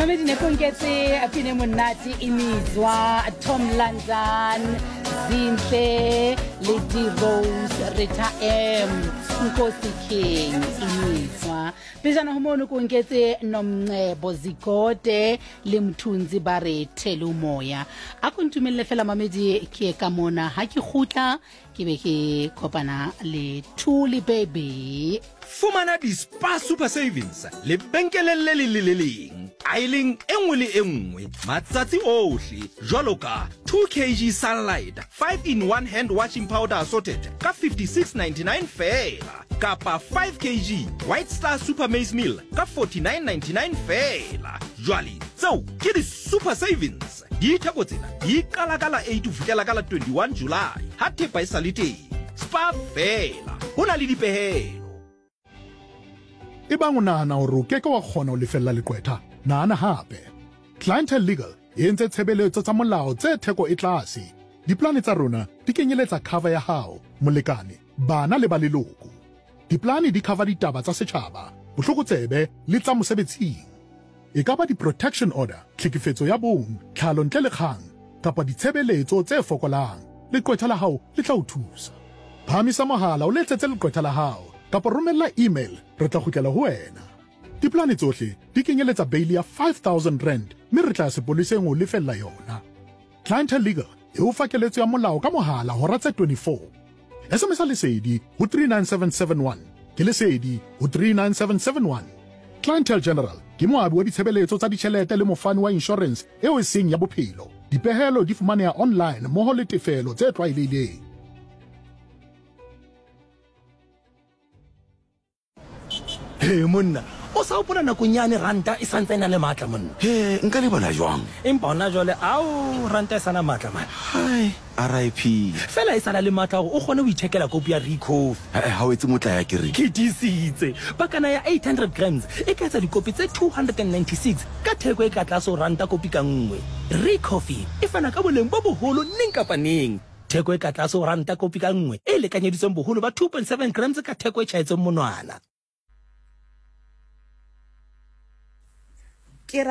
Mamedi nekonketse apine monate imizwa Tom London Zinhle Lady Rose Rita M Nkosi King imizwa Bizana homono konketse nomncebo Zikode lemthunzi bare thele umoya akuntumelle fela Mamedi ke ka mona ha ke khutla ke be ke kopana le Thuli baby Fumana di Spa Super Savings le benkelele le leng Ailing enngwe le enngwe matsatsi ohle jwalo ka 2 kg Sunlight 5-in-1 hand washing powder assorted ka 56.99 fela kapa 5 kg White Star Super Maize Meal ka 49.99 fela jwale tseo ke di Super Savings di theko tsena di kala 8 fihlela ka 21 July ha thepa e sale teng Spa fela hona le dipehelo Ebang o nahana hore o keke wa kgona ho lefella leqwetha nahana hape Clientele Legal e entse tshebeletso tsa molao tse theko e tlase diplane tsa rona di kenyeletsa cover ya hao molekane bana le ba leloko diplane di cover ditaba tsa setjhaba bohlokotsebe le tsa mosebetsing e ka ba di-protection order tlhekefetso ya bong tlhalo ntle le kgang kapa ditshebeletso tse fokolang leqwetha la hao le tla o thusa phamisa mohala o letsetse leqwetha la hao kapa romella email re tla kgutlela ho wena diplane tsohle di kenyeletsa bail ya 5,000 rand mme re tla sepoleseng ho lefella yona Clientele Legal e o fakeletso ya molao ka mohala hora tse 24 SMS lesedi ho 39771 ke lesedi ho 39771 Clientele General ke moabi wa ditshebeletso tsa ditjhelete le mofani wa insurance eo e seng ya bophelo dipehelo di fumaneha online mmoho le tefelo tse tlwaelehileng Hey monna, o sa opona nakonyane ranta e santse ena le matla monna. He, nka le bona jwang. Empa hona jwale ao ranta e sana matla man. Hai, RIP. Fela e sana le matla hore o kgone ho ithekela kopi ya Rico. Ha o etse motla ya kere. Ke disitse. Bakana ya 800 grams e ka etsa dikopi tse 296 ka theko e ka tlase ho ranta kopi ka nngwe. Rico e fana ka boleng bo boholo neng kapa neng. Theko e ka tlase ho ranta kopi ka nngwe e lekanyeditsweng boholo ba 2.7 grams ka theko e tjhaetseng monwana.